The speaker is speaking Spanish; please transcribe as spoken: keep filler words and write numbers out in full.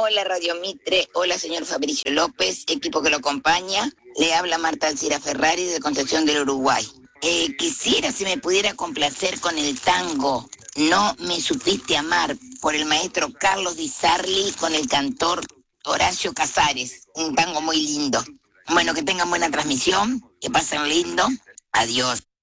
Hola Radio Mitre, hola señor Fabricio López, equipo que lo acompaña. Le habla Marta Alcira Ferrari de Concepción del Uruguay. Eh, quisiera si me pudiera complacer con el tango No me supiste amar, por el maestro Carlos Di Sarli con el cantor Horacio Casares. Un tango muy lindo. Bueno, que tengan buena transmisión, que pasen lindo. Adiós.